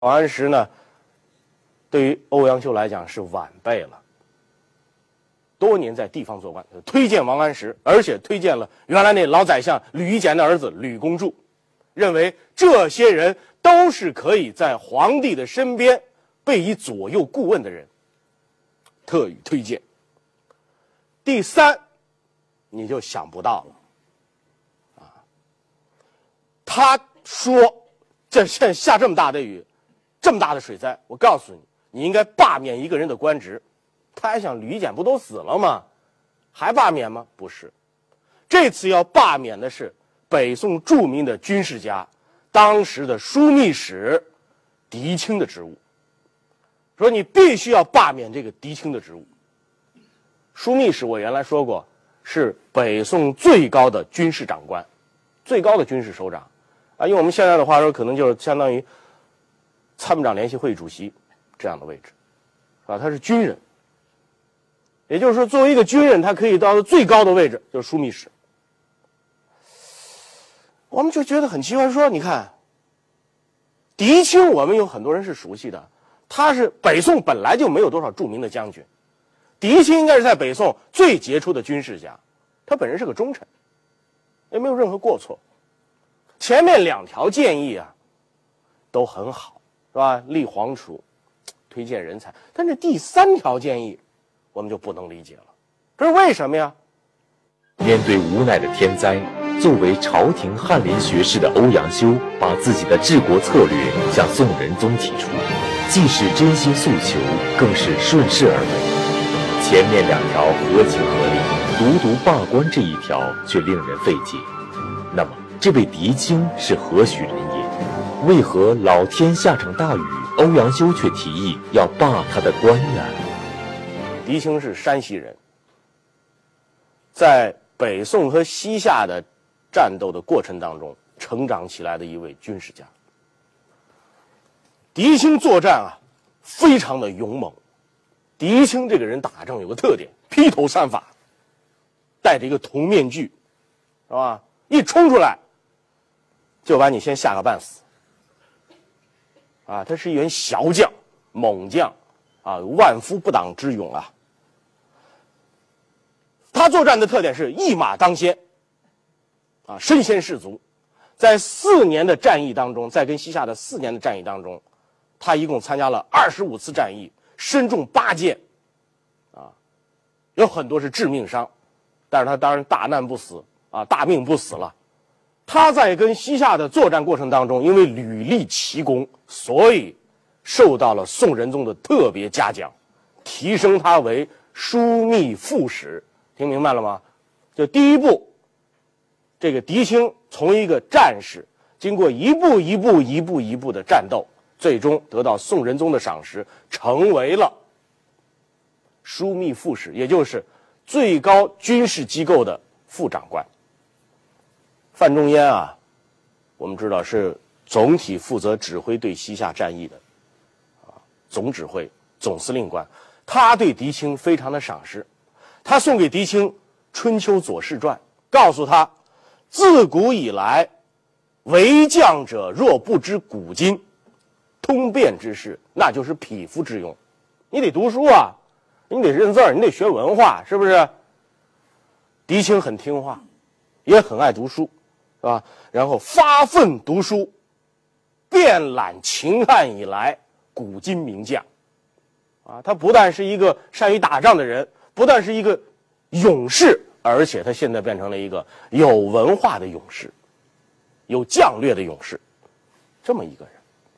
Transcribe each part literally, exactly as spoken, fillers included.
王安石呢，对于欧阳修来讲是晚辈了，多年在地方做官，推荐王安石，而且推荐了原来那老宰相吕夷简的儿子吕公著，认为这些人都是可以在皇帝的身边被以左右顾问的人，特予推荐。第三，你就想不到了，啊，他说这现在下这么大的雨，这么大的水灾，我告诉你，你应该罢免一个人的官职。他还想吕夷简不都死了吗？还罢免吗？不是，这次要罢免的是北宋著名的军事家，当时的枢密使狄青的职务。说你必须要罢免这个狄青的职务。枢密使我原来说过，是北宋最高的军事长官，最高的军事首长啊，用我们现在的话说，可能就是相当于参谋长联席会议主席这样的位置，啊，他是军人。也就是说，作为一个军人，他可以到的最高的位置就是枢密使。我们就觉得很奇怪，说你看，狄青，我们有很多人是熟悉的，他是北宋本来就没有多少著名的将军，狄青应该是在北宋最杰出的军事家，他本人是个忠臣，也没有任何过错。前面两条建议啊，都很好，是吧？立皇储，推荐人才，但是第三条建议，我们就不能理解了，这是为什么呀？ 面对无奈的天灾，作为朝廷翰林学士的欧阳修，把自己的治国策略向宋仁宗提出，既是真心诉求，更是顺势而为。前面两条合情合理，独独罢官这一条却令人费解。那么，这位狄青是何许人也？为何老天下场大雨，欧阳修却提议要罢他的官呢？ 狄青是山西人，在北宋和西夏的战斗的过程当中成长起来的一位军事家。狄青作战啊，非常的勇猛。狄青这个人打仗有个特点，披头散发，戴着一个铜面具，是吧？一冲出来，就把你先吓个半死。啊，他是一员骁将、猛将，啊，万夫不挡之勇啊。他作战的特点是一马当先，啊，身先士卒。在四年的战役当中，在跟西夏的四年的战役当中，他一共参加了二十五次战役，身中八箭，啊，有很多是致命伤，但是他当然大难不死啊，大命不死了。他在跟西夏的作战过程当中，因为屡立奇功，所以受到了宋仁宗的特别嘉奖，提升他为枢密副使。听明白了吗？就第一步，这个狄青从一个战士，经过一步一步一步一步的战斗，最终得到宋仁宗的赏识，成为了枢密副使，也就是最高军事机构的副长官。范仲淹啊，我们知道是总体负责指挥对西夏战役的啊，总指挥、总司令官，他对狄青非常的赏识。他送给狄青《春秋左氏传》，告诉他，自古以来，为将者若不知古今，通变之事，那就是匹夫之用。你得读书啊，你得认字儿，你得学文化，是不是？狄青很听话，也很爱读书，是吧？然后发奋读书，遍览秦汉以来古今名将，啊，他不但是一个善于打仗的人，不但是一个勇士，而且他现在变成了一个有文化的勇士，有将略的勇士，这么一个人。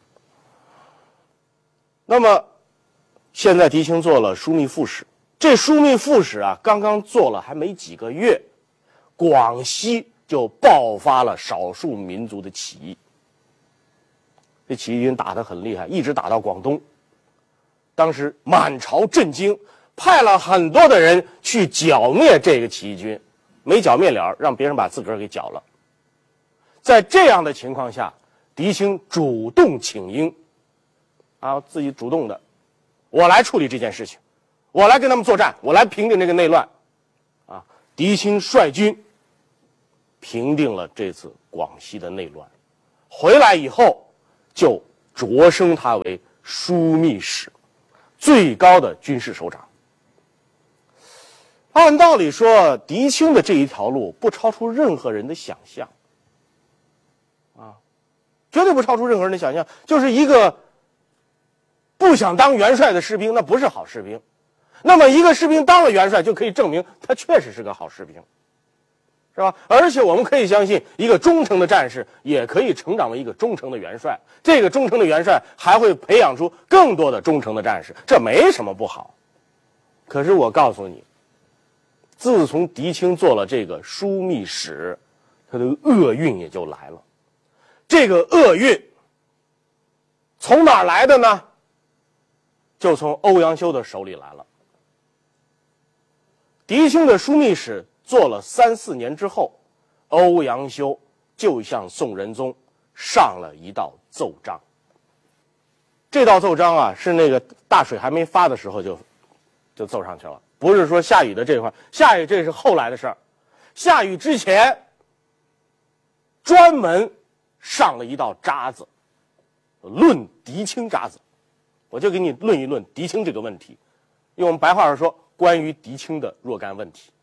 那么现在狄青做了枢密副使，这枢密副使啊，刚刚做了还没几个月，广西就爆发了少数民族的起义。这起义军打得很厉害，一直打到广东。当时满朝震惊，派了很多的人去剿灭这个起义军，没剿灭了，让别人把自个儿给剿了。在这样的情况下，狄青主动请缨，啊，自己主动的，我来处理这件事情，我来跟他们作战，我来平定这个内乱，啊，狄青率军平定了这次广西的内乱，回来以后就擢升他为枢密使，最高的军事首长。按道理说，狄青的这一条路不超出任何人的想象，啊，绝对不超出任何人的想象。就是一个不想当元帅的士兵，那不是好士兵。那么一个士兵当了元帅，就可以证明他确实是个好士兵，是吧？而且我们可以相信，一个忠诚的战士也可以成长为一个忠诚的元帅。这个忠诚的元帅还会培养出更多的忠诚的战士，这没什么不好。可是我告诉你，自从狄青做了这个枢密使，他的厄运也就来了。这个厄运从哪儿来的呢？就从欧阳修的手里来了。狄青的枢密使做了三四年之后，欧阳修就向宋仁宗上了一道奏章。这道奏章啊，是那个大水还没发的时候就就奏上去了，不是说下雨的这块，下雨这是后来的事儿。下雨之前，专门上了一道札子，论狄青札子。我就给你论一论狄青这个问题，用我们白话说，关于狄青的若干问题。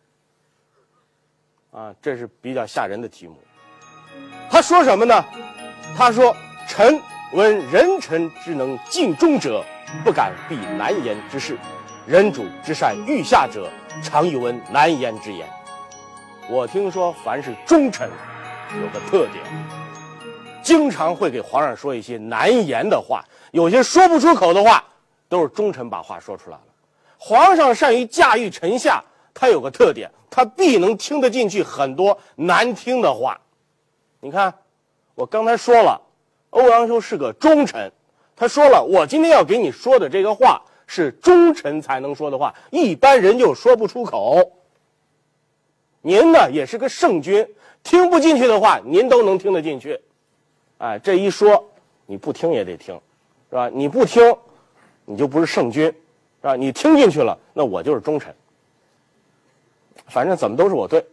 啊，这是比较吓人的题目。他说什么呢？他说：“臣闻人臣之能尽忠者，不敢避难言之事；人主之善御下者，常有闻难言之言。”我听说，凡是忠臣，有个特点，经常会给皇上说一些难言的话，有些说不出口的话，都是忠臣把话说出来了。皇上善于驾驭臣下，他有个特点，他必能听得进去很多难听的话。你看，我刚才说了，欧阳修是个忠臣，他说了，我今天要给你说的这个话是忠臣才能说的话，一般人就说不出口。您呢也是个圣君，听不进去的话您都能听得进去。哎，这一说你不听也得听，是吧？你不听你就不是圣君，是吧？你听进去了，那我就是忠臣，反正怎么都是我对。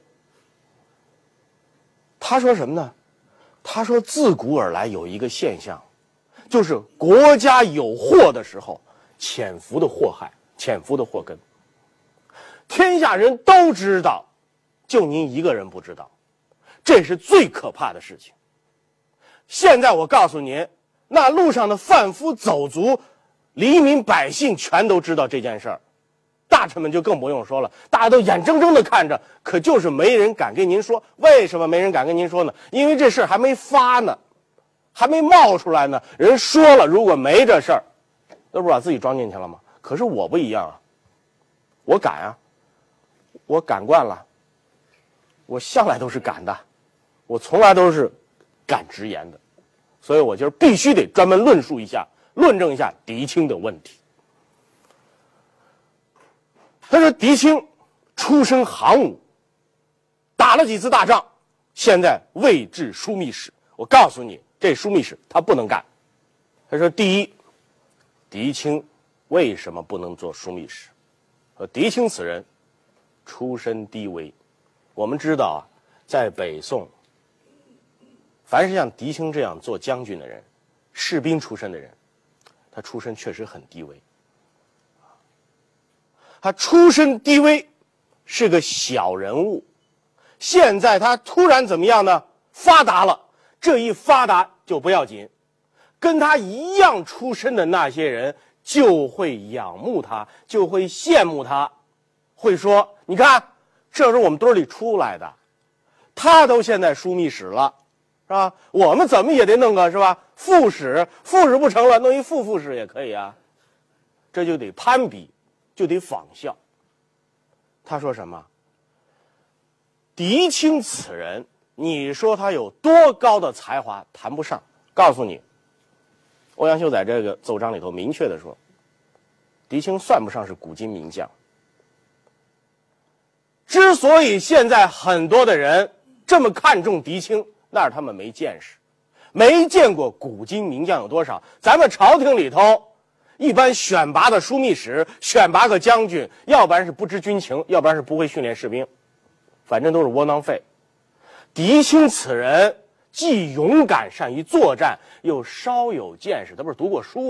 他说什么呢？他说自古而来有一个现象，就是国家有祸的时候，潜伏的祸害，潜伏的祸根，天下人都知道，就您一个人不知道，这是最可怕的事情。现在我告诉您，那路上的贩夫走卒，黎民百姓全都知道这件事儿，大臣们就更不用说了，大家都眼睁睁的看着，可就是没人敢跟您说。为什么没人敢跟您说呢？因为这事儿还没发呢，还没冒出来呢。人说了，如果没这事儿，那不把自己装进去了吗？可是我不一样啊，我敢啊，我敢惯了，我向来都是敢的，我从来都是敢直言的，所以我今儿必须得专门论述一下，论证一下狄青的问题。他说狄青出身行伍，打了几次大仗，现在位至枢密使。我告诉你，这枢密使他不能干。他说第一，狄青为什么不能做枢密使？说狄青此人出身低微。我们知道啊，在北宋，凡是像狄青这样做将军的人，士兵出身的人，他出身确实很低微。他出身低微，是个小人物。现在他突然怎么样呢？发达了。这一发达就不要紧，跟他一样出身的那些人就会仰慕他，就会羡慕他，会说：你看，这是我们堆里出来的，他都现在枢密使了，是吧？我们怎么也得弄个是吧？副使，副使不成了，弄一副副使也可以啊。这就得攀比，就得仿效。他说什么？狄青此人，你说他有多高的才华，谈不上。告诉你，欧阳修在这个奏章里头明确的说，狄青算不上是古今名将。之所以现在很多的人这么看重狄青，那是他们没见识，没见过古今名将有多少。咱们朝廷里头一般选拔的枢密使，选拔个将军，要不然是不知军情，要不然是不会训练士兵，反正都是窝囊废。狄青此人既勇敢善于作战，又稍有见识。他不是读过书